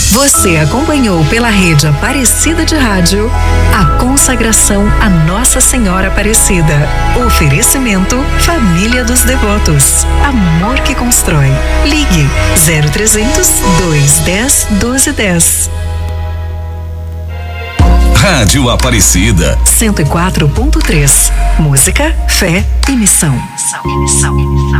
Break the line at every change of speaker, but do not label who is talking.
Você acompanhou pela Rede Aparecida de Rádio a consagração a Nossa Senhora Aparecida. Oferecimento Família dos Devotos. Amor que constrói. Ligue 0300 210 1210.
Rádio Aparecida
104.3. Música, fé e missão.